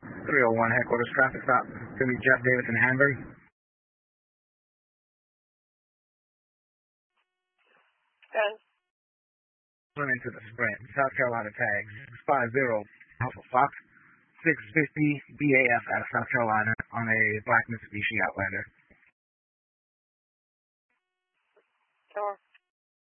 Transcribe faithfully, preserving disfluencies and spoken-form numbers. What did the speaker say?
three oh one headquarters traffic stop. It's going to be Jeff Davis in Hanbury. Ten. Running to the Sprint. South Carolina tags. five zero Alpha Fox. six fifty B A F out of South Carolina on a black Mitsubishi Outlander.